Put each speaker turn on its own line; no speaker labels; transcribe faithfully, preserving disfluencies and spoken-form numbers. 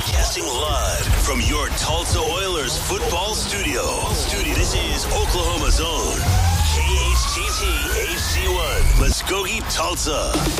Broadcasting live from your Tulsa Oilers football studio. Studio. This is Oklahoma's own K H T T H C one, Muskogee, Tulsa.